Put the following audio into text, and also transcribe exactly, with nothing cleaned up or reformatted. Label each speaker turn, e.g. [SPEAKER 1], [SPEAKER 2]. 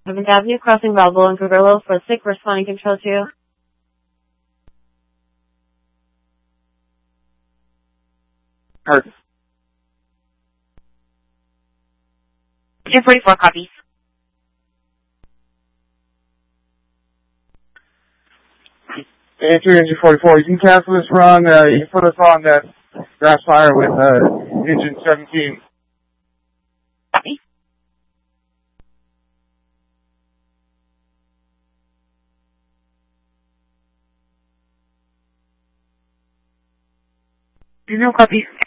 [SPEAKER 1] Evans Avenue, crossing Balboa and Cabrillo for sick, responding control two.
[SPEAKER 2] Hurts.
[SPEAKER 3] two forty-four copies.
[SPEAKER 2] Entry engine forty-four, you can cancel this run. Uh, you can put us on that grass fire with uh, engine seventeen.
[SPEAKER 3] Copy. No copies.